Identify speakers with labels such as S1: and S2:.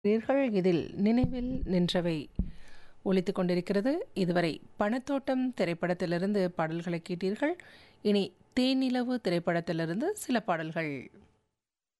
S1: இதில் நினைவில் நின்றவை ஒலித்துக் கொண்டிருக்கிறது. இதுவரை பணத்தோட்டம் திரைப்படத்திலிருந்து பாடல்களை கேட்டீர்கள். இனி தேனிலவு திரைப்படத்திலிருந்து சில பாடல்கள்.